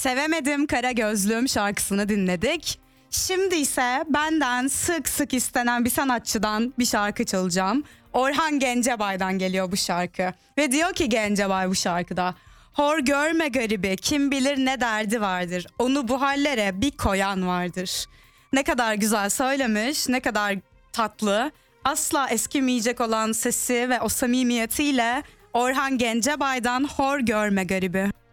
Sevemedim Kara Gözlüm şarkısını dinledik. Şimdi ise benden sık sık istenen bir sanatçıdan bir şarkı çalacağım. Orhan Gencebay'dan geliyor bu şarkı. Ve diyor ki Gencebay bu şarkıda: hor görme garibi, kim bilir ne derdi vardır. Onu bu hallere bir koyan vardır. Ne kadar güzel söylemiş, ne kadar tatlı. Asla eskimeyecek olan sesi ve o samimiyetiyle Orhan Gencebay'dan Hor Görme Garibi.